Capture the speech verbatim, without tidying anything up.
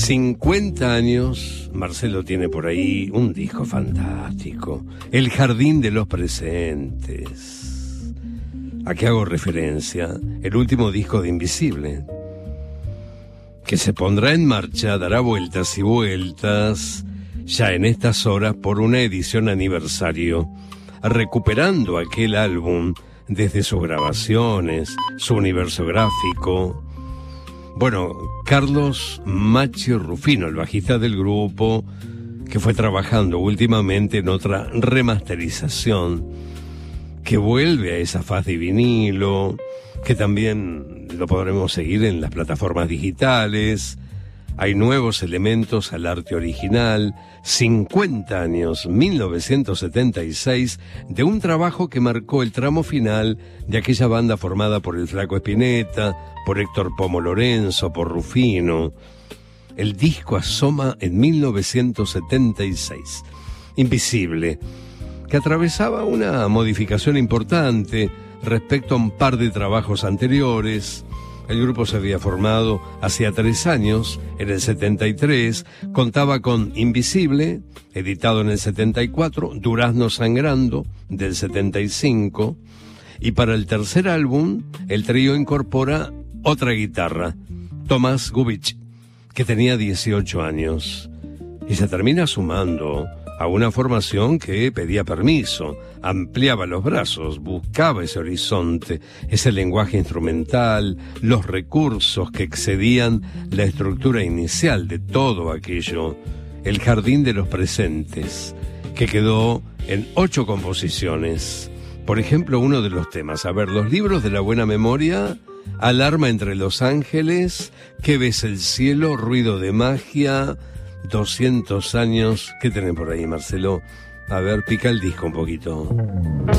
cincuenta años, Marcelo tiene por ahí un disco fantástico, El Jardín de los Presentes. ¿A qué hago referencia? El último disco de Invisible, que se pondrá en marcha, dará vueltas y vueltas, ya en estas horas, por una edición aniversario, recuperando aquel álbum desde sus grabaciones, su universo gráfico. Bueno, Carlos Macchio Rufino, el bajista del grupo, que fue trabajando últimamente en otra remasterización, que vuelve a esa faz de vinilo, que también lo podremos seguir en las plataformas digitales. Hay nuevos elementos al arte original, cincuenta años, mil novecientos setenta y seis, de un trabajo que marcó el tramo final de aquella banda formada por el Flaco Spinetta, por Héctor Pomo Lorenzo, por Rufino. El disco asoma en mil novecientos setenta y seis. Invisible, que atravesaba una modificación importante respecto a un par de trabajos anteriores. El grupo se había formado hacía tres años, en el setenta y tres, contaba con Invisible, editado en el setenta y cuatro, Durazno Sangrando, del setenta y cinco, y para el tercer álbum, el trío incorpora otra guitarra, Tomás Gubich, que tenía dieciocho años, y se termina sumando a una formación que pedía permiso, ampliaba los brazos, buscaba ese horizonte, ese lenguaje instrumental, los recursos que excedían la estructura inicial de todo aquello, El Jardín de los Presentes, que quedó en ocho composiciones. Por ejemplo, uno de los temas, a ver, Los Libros de la Buena Memoria, Alarma entre los Ángeles, ¿Qué ves el cielo?, Ruido de magia, doscientos años. ¿Qué tenés por ahí, Marcelo? A ver, pica el disco un poquito.